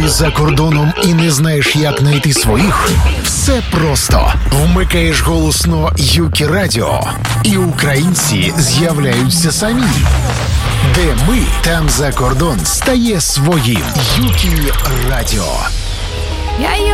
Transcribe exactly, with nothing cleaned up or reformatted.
Ти за кордоном і не знаєш, як знайти своїх? Все просто. Вмикаєш голосно Юкі Радіо, і українці з'являються самі. Де ми, там за кордон стає своїм. Юкі Радіо.